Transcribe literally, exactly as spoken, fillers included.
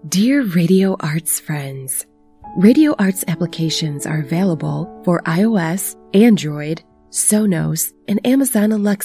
Dear Radio Arts friends, Radio Arts applications are available for iOS, Android, Sonos, and Amazon Alexa